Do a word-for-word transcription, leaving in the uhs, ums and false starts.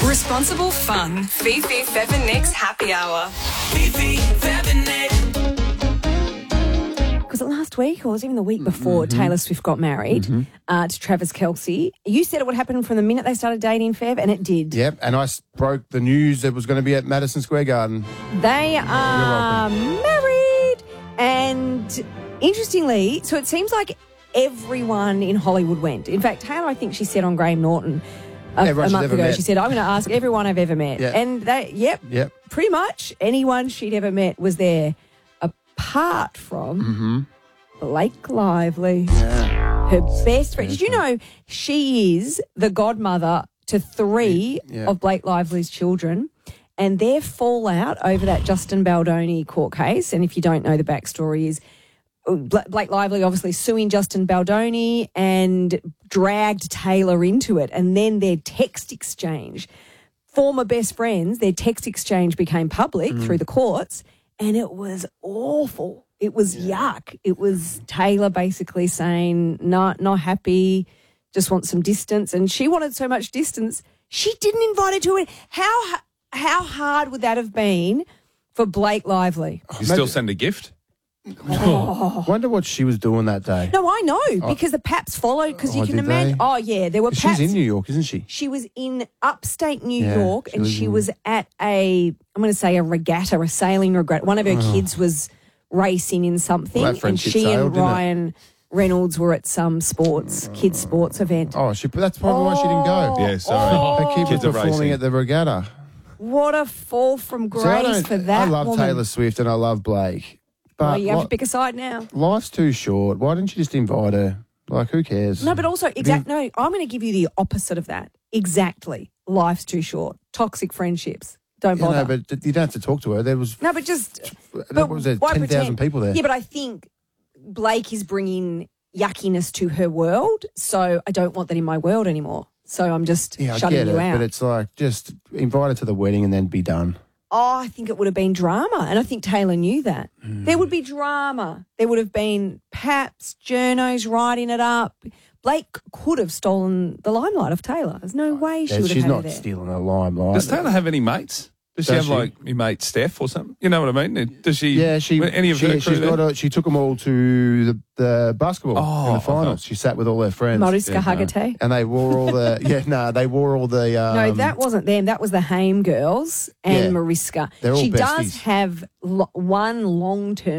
Responsible fun. Fifi, Fev and Nick's Happy Hour. Fifi, Fev and Nick. Was it last week or was it even the week before Mm-hmm. Taylor Swift got married Mhm. uh, to Travis Kelce? You said it would happen from the minute they started dating, Fev, and it did. Yep, and I s- broke the news it was going to be at Madison Square Garden. They are married. And interestingly, so it seems like everyone in Hollywood went. In fact, Taylor, I think she said on Graham Norton a, Everyone a she's month ever ago, met. she said, I'm going to ask everyone I've ever met. Yeah. And they, yep, Yep. pretty much anyone she'd ever met was there, apart from Mm-hmm. Blake Lively. Yeah. Her best friend. Did you know she is the godmother to three Yeah. of Blake Lively's children? And their fallout over that Justin Baldoni court case, and if you don't know the backstory, is Bla- Blake Lively obviously suing Justin Baldoni and dragged Taylor into it. And then their text exchange, former best friends, their text exchange became public Mm. through the courts, and it was awful. It was yuck. It was Taylor basically saying, not, not happy, just want some distance. And she wanted so much distance, she didn't invite her to it. How, how hard would that have been for Blake Lively? You still send a gift? Oh. Wonder what she was doing that day. No, I know, because the Paps followed, because you Oh, can did imagine. they? Oh, yeah, there were She's Paps. in New York, isn't she? She was in upstate New Yeah, York, she and lives she in- was at a, I'm going to say a regatta, a sailing regatta. One of her Oh. kids was racing in something, Well, that and friendship she sailed, and didn't it? Ryan Reynolds were at some sports, kids sports event. Oh, she. That's probably why she didn't go. Yeah, sorry. They keep Kids her are performing racing. at the regatta. What a fall from grace See, I don't- for that I love woman. Taylor Swift and I love Blake. Well, But you have li- to pick a side now. life's too short. Why didn't you just invite her? Like, who cares? No, but also, exact. No, I'm going to give you the opposite of that. Exactly. Life's too short. Toxic friendships. Don't You bother. know, but you don't have to talk to her. There was, no, but just. what was there, why ten thousand pretend? people there. Yeah, but I think Blake is bringing yuckiness to her world, so I don't want that in my world anymore. So I'm just Yeah, I shutting get you it, out. but it's like, just invite her to the wedding and then be done. Oh, I think it would have been drama, and I think Taylor knew that. Hmm. There would be drama. There would have been Paps, journos writing it up. Blake could have stolen the limelight of Taylor. There's no way she Yeah, would have she's had not her there. stealing the limelight. Does Taylor have any mates? Does she Does have she? like your mate Steph or something? You know what I mean? Does she? Yeah, she. Any of she, her crew she's there? got. A, she took them all to the, the basketball Oh, in the finals. okay. She sat with all her friends. Mariska Yeah, no. Hargitay. and they wore all the. yeah, no, they wore all the. Um, No, that wasn't them. That was the Haim girls and Yeah. Mariska. They're all She does besties. have lo- one long-term